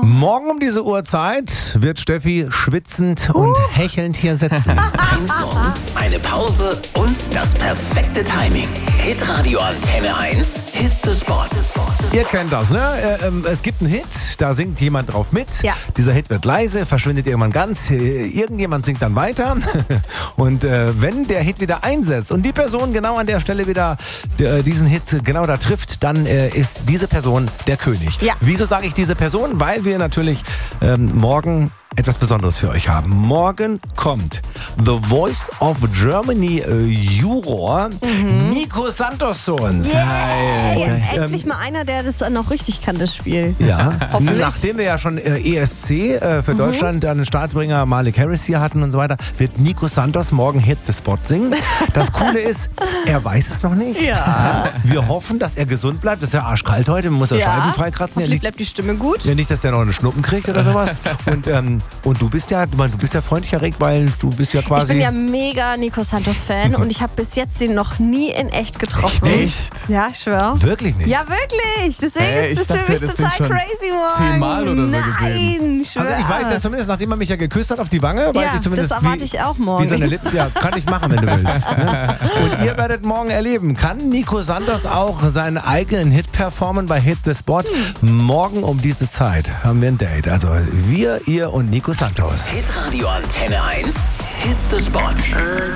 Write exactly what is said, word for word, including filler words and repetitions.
Morgen um diese Uhrzeit wird Steffi schwitzend uh. und hechelnd hier sitzen. Ein Song, eine Pause und das perfekte Timing. Hitradio Antenne eins, Hit the Spot. Ihr kennt das, ne? Es gibt einen Hit, da singt jemand drauf mit. Ja. Dieser Hit wird leise, verschwindet irgendwann ganz. Irgendjemand singt dann weiter. Und äh, wenn der Hit wieder einsetzt und die Person genau an der Stelle wieder äh, diesen Hit genau da trifft, dann äh, ist diese Person der König. Ja. Wieso sage ich diese Person? Weil wir natürlich ähm, morgen etwas Besonderes für euch haben. Morgen kommt The Voice of Germany äh, Juror mhm. Nico Santos zu uns. Yeah. Hi. Ja, Und, ähm, endlich mal einer, der das noch richtig kann, das Spiel. Ja, Hoffentlich. nachdem wir ja schon äh, E S C äh, für mhm. Deutschland einen Startbringer Malik Harris hier hatten und so weiter, wird Nico Santos morgen Hit the Spot singen. Das Coole ist, er weiß es noch nicht. Ja. Wir hoffen, dass er gesund bleibt. Das ist ja arschkalt heute, man muss ja, ja. Scheiben freikratzen. Hoffentlich Ja, nicht, bleibt die Stimme gut. ja, nicht, dass der noch eine Schnuppen kriegt oder sowas. Und, ähm, und du bist ja, du bist ja freundlich erregt, weil du bist ja quasi... Ich bin ja mega Nico Santos-Fan und ich habe bis jetzt den noch nie in echt getroffen. Echt? Ja, ich schwöre. Wirklich nicht? Ja, wirklich. Deswegen Hey, ist ich das dachte, für mich das total sind schon crazy morgen. zehnmal oder so Nein, gesehen. ich schwöre. Also ich weiß ja zumindest, nachdem er mich ja geküsst hat auf die Wange, weiß Ja, ich zumindest, das erwarte wie, ich auch morgen. wie seine Lippen... Ja, kann ich machen, wenn du willst. Ne? Und ihr werdet morgen erleben, kann Nico Santos auch seinen eigenen Hit performen bei Hit the Spot? Hm. Morgen um diese Zeit haben wir ein Date. Also wir, ihr und Nico Santos. Hitradio Antenne eins, Hit the Spot.